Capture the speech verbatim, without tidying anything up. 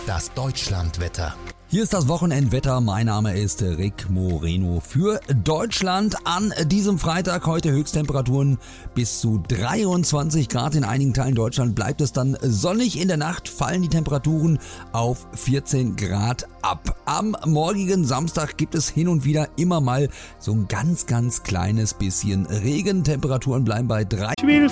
Das Deutschlandwetter. Hier ist das Wochenendwetter. Mein Name ist Rick Moreno für Deutschland. An diesem Freitag heute Höchsttemperaturen bis zu dreiundzwanzig Grad. In einigen Teilen Deutschland bleibt es dann sonnig. In der Nacht fallen die Temperaturen auf vierzehn Grad ab. Am morgigen Samstag gibt es hin und wieder immer mal so ein ganz, ganz kleines bisschen Regen. Temperaturen bleiben bei drei.